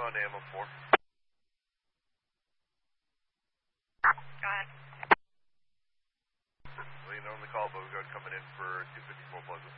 on to ammo 4. Go ahead. Lean on the call, Beauregard coming in for 254 Pleasant.